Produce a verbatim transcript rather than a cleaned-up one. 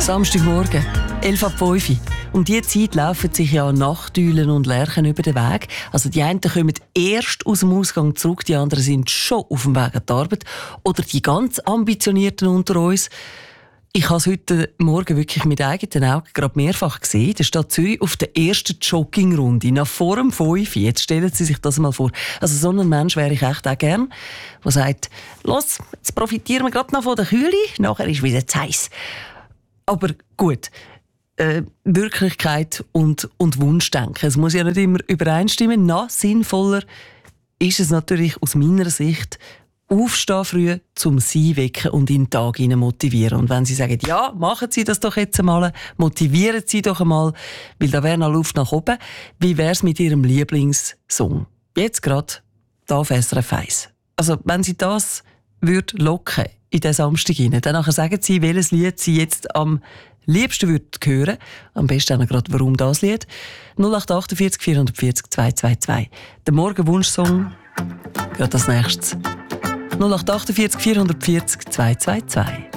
Samstagmorgen, elf ab fünf Uhr. Um diese Zeit laufen sich ja Nachteulen und Lerchen über den Weg. Also die einen kommen erst aus dem Ausgang zurück, die anderen sind schon auf dem Weg an die Arbeit. Oder die ganz Ambitionierten unter uns. Ich habe es heute Morgen wirklich mit eigenen Augen gerade mehrfach gesehen. In der Stadt Zürich auf der ersten Joggingrunde, nach vor dem fünf. Jetzt stellen Sie sich das mal vor. Also so ein Mensch wäre ich echt auch gern, der sagt, «Los, jetzt profitieren wir gerade noch von der Kühle, nachher ist wieder zu heiß.» Aber gut, äh, Wirklichkeit und, und Wunschdenken, es muss ja nicht immer übereinstimmen. Noch sinnvoller ist es natürlich aus meiner Sicht, aufstehen früh, zum Sie wecken und in den Tag hinein motivieren. Und wenn Sie sagen, ja, machen Sie das doch jetzt einmal, motivieren Sie doch einmal, weil da wäre noch Luft nach oben. Wie wäre es mit Ihrem Lieblingssong? Jetzt gerade da auf S R F eins. Also, wenn Sie das würde locken in den Samstag hinein, dann nachher sagen Sie, welches Lied Sie jetzt am liebsten würden hören. Am besten auch gerade, warum das Lied. null acht acht vier vier vier null zwei zwei zwei. Der Morgenwunschsong, gerade als nächstes. null acht acht vier vier vier null zwei zwei zwei.